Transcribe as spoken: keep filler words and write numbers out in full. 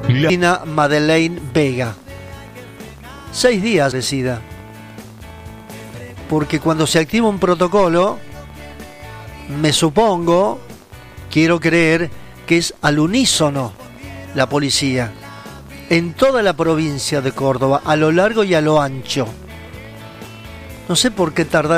La Madeleine Vega. Seis días decida. Porque cuando se activa un protocolo, me supongo, quiero creer, que es al unísono la policía. En toda la provincia de Córdoba, a lo largo y a lo ancho. No sé por qué tardar